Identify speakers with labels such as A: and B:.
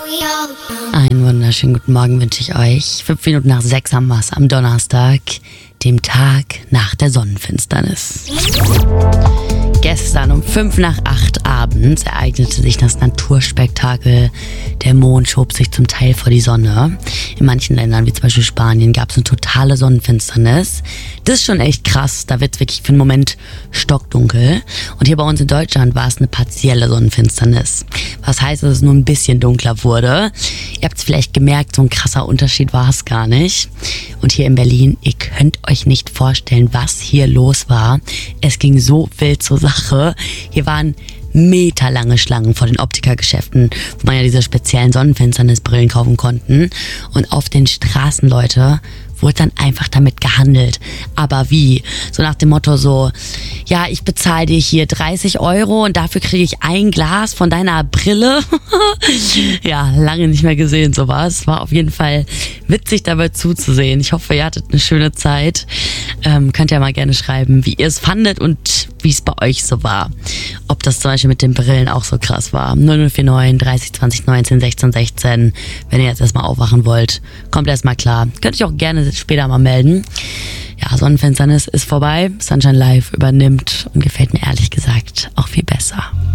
A: Einen wunderschönen guten Morgen wünsche ich euch. 5 Minuten nach 6 haben wir es am Donnerstag, dem Tag nach der Sonnenfinsternis. Gestern um 5 nach 8 abends ereignete sich das Naturspektakel. Der Mond schob sich zum Teil vor die Sonne. In manchen Ländern, wie zum Beispiel Spanien, gab es eine totale Sonnenfinsternis. Das ist schon echt krass. Da wird es wirklich für einen Moment stockdunkel. Und hier bei uns in Deutschland war es eine partielle Sonnenfinsternis. Was heißt, dass es nur ein bisschen dunkler wurde. Ihr habt es vielleicht gemerkt, so ein krasser Unterschied war es gar nicht. Und hier in Berlin, ihr könnt euch nicht vorstellen, was hier los war. Es ging so wild zur Sache. Hier waren meterlange Schlangen vor den Optikergeschäften, wo man ja diese speziellen Sonnenfinsternisbrillen kaufen konnten. Und auf den Straßen, Leute, wurde dann einfach damit gehandelt. Aber wie? So nach dem Motto so, ja, ich bezahle dir hier 30 € und dafür kriege ich ein Glas von deiner Brille. Ja, lange nicht mehr gesehen sowas. War auf jeden Fall witzig dabei zuzusehen. Ich hoffe, ihr hattet eine schöne Zeit. Könnt ihr mal gerne schreiben, wie ihr es fandet und wie es bei euch so war. Ob das zum Beispiel mit den Brillen auch so krass war. 0049 30 20 19 16 16. Wenn ihr jetzt erstmal aufwachen wollt, kommt erstmal klar. Könnt ihr auch gerne später mal melden. Ja, Sonnenfinsternis ist vorbei. Sunshine Live übernimmt und gefällt mir ehrlich gesagt auch viel besser.